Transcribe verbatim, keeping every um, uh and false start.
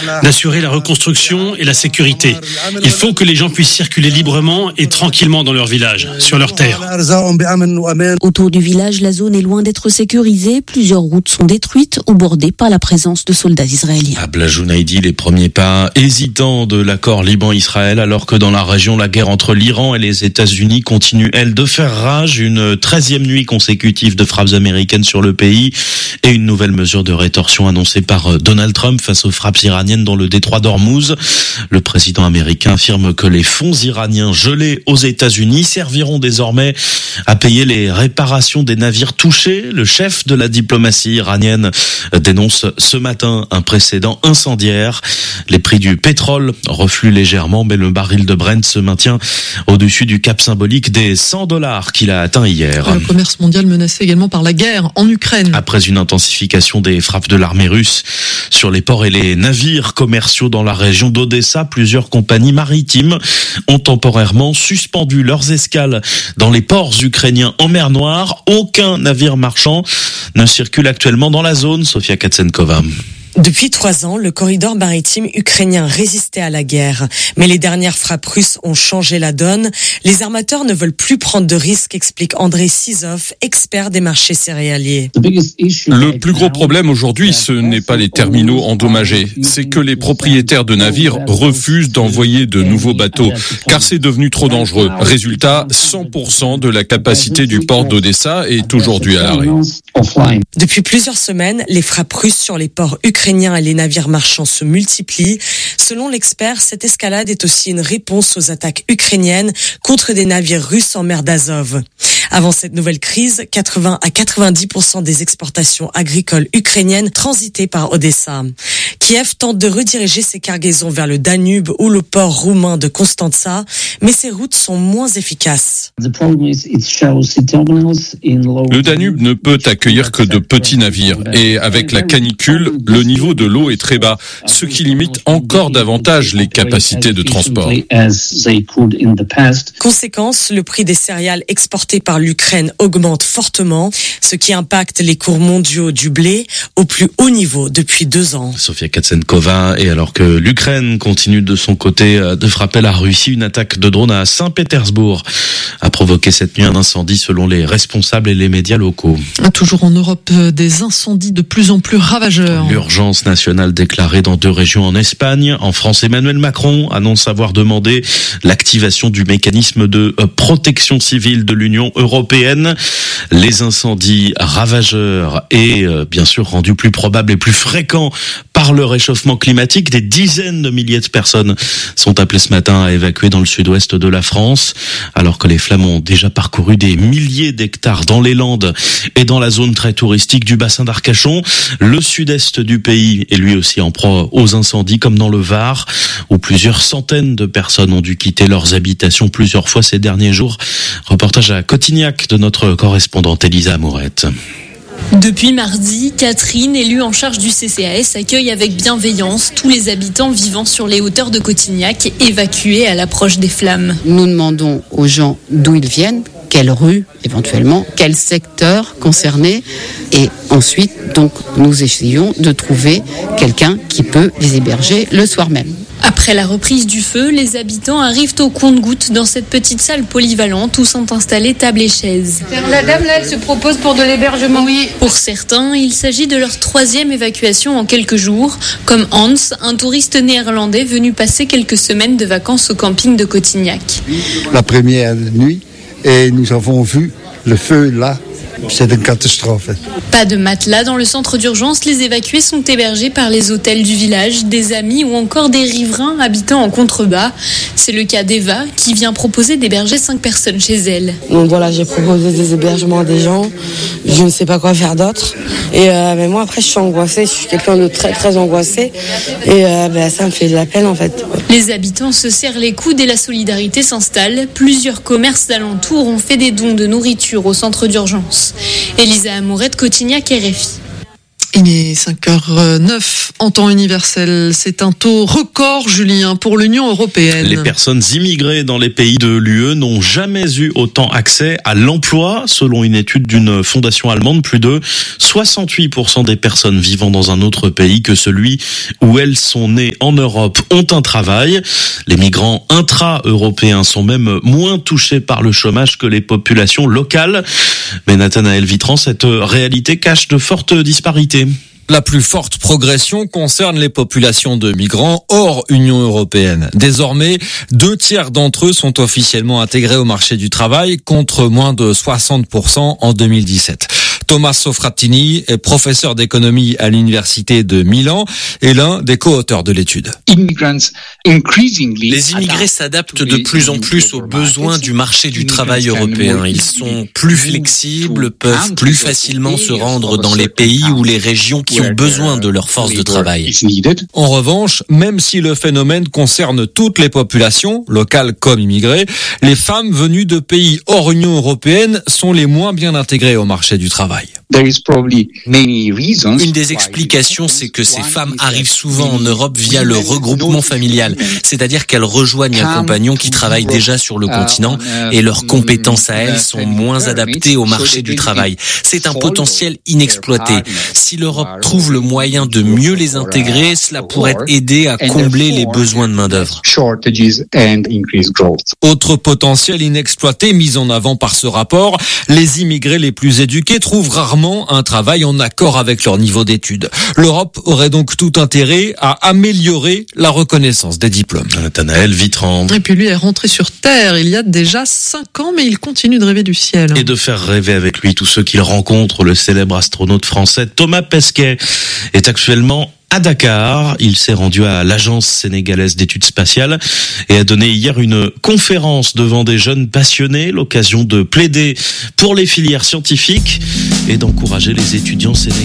d'assurer la reconstruction et la sécurité. Il faut que les gens puissent circuler librement et tranquillement dans leur village, sur leur terre. Autour du village, la zone est loin d'être sécurisée. Plusieurs routes sont détruites ou bordées par la présence de soldats israéliens. Abla Jounaidi, les premiers pas hésitants de l'accord Liban-Israël, alors que dans la région, la guerre entre l'Iran et les États-Unis continue, elle, de faire rage. Une treizième nuit consécutive de frappes américaines sur le pays et une nouvelle mesure de rétorsion annoncée par Donald Trump face aux frappes iraniennes dans le détroit d'Ormuz. Le président américain affirme que les fonds iraniens gelés aux États-Unis serviront désormais à payer les réparations des navires touchés. Le chef de la diplomatie iranienne dénonce ce matin un précédent incendiaire. Les prix du pétrole refluent légèrement, mais le baril de Brent se maintient au-dessus du cap symbolique des cent dollars qu'il a atteint hier. Le commerce mondial menacé également par la guerre en Ukraine. Après une intensification des frappes de l'armée russe sur les ports et les navires commerciaux dans la région d'Odessa, plusieurs compagnies maritimes ont temporairement suspendu leurs escales dans les ports ukrainiens en mer Noire. Aucun navire marchand ne circule actuellement dans la zone. Sofia Katsenkova. Depuis trois ans, le corridor maritime ukrainien résistait à la guerre. Mais les dernières frappes russes ont changé la donne. Les armateurs ne veulent plus prendre de risques, explique Andrei Sizov, expert des marchés céréaliers. Le plus gros problème aujourd'hui, ce n'est pas les terminaux endommagés. C'est que les propriétaires de navires refusent d'envoyer de nouveaux bateaux, car c'est devenu trop dangereux. Résultat, cent pour cent de la capacité du port d'Odessa est aujourd'hui à l'arrêt. Depuis plusieurs semaines, les frappes russes sur les ports ukrainiens et les navires marchands se multiplient. Selon l'expert, cette escalade est aussi une réponse aux attaques ukrainiennes contre des navires russes en mer d'Azov. Avant cette nouvelle crise, quatre-vingts à quatre-vingt-dix pour cent des exportations agricoles ukrainiennes transitaient par Odessa. Kiev tente de rediriger ses cargaisons vers le Danube ou le port roumain de Constanța, mais ces routes sont moins efficaces. Le Danube ne peut accueillir que de petits navires et avec la canicule, le niveau de l'eau est très bas, ce qui limite encore davantage les capacités de transport. Conséquence, le prix des céréales exportées par l'Ukraine augmente fortement, ce qui impacte les cours mondiaux du blé au plus haut niveau depuis deux ans. Sofia Katsenkova, et alors que l'Ukraine continue de son côté de frapper la Russie, une attaque de drone à Saint-Pétersbourg a provoqué cette nuit un incendie selon les responsables et les médias locaux. Toujours en Europe, des incendies de plus en plus ravageurs. L'urgence nationale déclarée dans deux régions en Espagne. En France, Emmanuel Macron annonce avoir demandé l'activation du mécanisme de protection civile de l'Union européenne. Les incendies ravageurs et euh, bien sûr rendus plus probables et plus fréquents par le réchauffement climatique. Des dizaines de milliers de personnes sont appelées ce matin à évacuer dans le sud-ouest de la France, alors que les flammes ont déjà parcouru des milliers d'hectares dans les Landes et dans la zone très touristique du bassin d'Arcachon. Le sud-est du pays est lui aussi en proie aux incendies, comme dans le Var, où plusieurs centaines de personnes ont dû quitter leurs habitations plusieurs fois ces derniers jours. Reportage à Cotignac de notre correspondante Elisa Amourette. Depuis mardi, Catherine, élue en charge du C C A S, accueille avec bienveillance tous les habitants vivant sur les hauteurs de Cotignac, évacués à l'approche des flammes. Nous demandons aux gens d'où ils viennent, quelle rue éventuellement, quel secteur concerné, et ensuite donc nous essayons de trouver quelqu'un qui peut les héberger le soir même. Après la reprise du feu, les habitants arrivent au compte-gouttes dans cette petite salle polyvalente où sont installées tables et chaises. La dame là, elle se propose pour de l'hébergement. Oui. Pour certains, il s'agit de leur troisième évacuation en quelques jours, comme Hans, un touriste néerlandais venu passer quelques semaines de vacances au camping de Cotignac. La première nuit, et nous avons vu le feu là. C'est une catastrophe. Pas de matelas dans le centre d'urgence, les évacués sont hébergés par les hôtels du village, des amis ou encore des riverains habitant en contrebas. C'est le cas d'Eva qui vient proposer d'héberger cinq personnes chez elle. Donc voilà, j'ai proposé des hébergements à des gens, je ne sais pas quoi faire d'autre. Et euh, mais moi après je suis angoissée, je suis quelqu'un de très très angoissé et euh, ben, ça me fait de la peine en fait. Les habitants se serrent les coudes et la solidarité s'installe. Plusieurs commerces alentours ont fait des dons de nourriture au centre d'urgence. Elisa Amourette, Cotignac, R F I. Il est cinq heures neuf en temps universel. C'est un taux record, Julien, pour l'Union européenne. Les personnes immigrées dans les pays de l'U E n'ont jamais eu autant accès à l'emploi. Selon une étude d'une fondation allemande, plus de soixante-huit pour cent des personnes vivant dans un autre pays que celui où elles sont nées en Europe ont un travail. Les migrants intra-européens sont même moins touchés par le chômage que les populations locales. Mais Nathanaël Vitran, cette réalité cache de fortes disparités. La plus forte progression concerne les populations de migrants hors Union européenne. Désormais, deux tiers d'entre eux sont officiellement intégrés au marché du travail, contre moins de soixante pour cent en deux mille dix-sept. Tommaso Frattini est professeur d'économie à l'université de Milan et l'un des co-auteurs de l'étude. Les immigrés s'adaptent de plus en plus aux besoins du marché du travail européen. Ils sont plus flexibles, peuvent plus facilement se rendre dans les pays ou les régions qui ont besoin de leur force de travail. En revanche, même si le phénomène concerne toutes les populations, locales comme immigrées, les femmes venues de pays hors Union européenne sont les moins bien intégrées au marché du travail. Une des explications, c'est que ces femmes arrivent souvent en Europe via le regroupement familial, c'est-à-dire qu'elles rejoignent un compagnon qui travaille déjà sur le continent et leurs compétences à elles sont moins adaptées au marché du travail. C'est un potentiel inexploité. Si l'Europe trouve le moyen de mieux les intégrer, cela pourrait aider à combler les besoins de main-d'œuvre. Autre potentiel inexploité mis en avant par ce rapport, les immigrés les plus éduqués trouvent rarement un travail en accord avec leur niveau d'études. L'Europe aurait donc tout intérêt à améliorer la reconnaissance des diplômes. Nathanaël Vitran. Et puis lui est rentré sur Terre il y a déjà cinq ans, mais il continue de rêver du ciel. Et de faire rêver avec lui tous ceux qu'il rencontre. Le célèbre astronaute français Thomas Pesquet est actuellement à Dakar. Il s'est rendu à l'Agence sénégalaise d'études spatiales et a donné hier une conférence devant des jeunes passionnés, l'occasion de plaider pour les filières scientifiques et d'encourager les étudiants sénégalais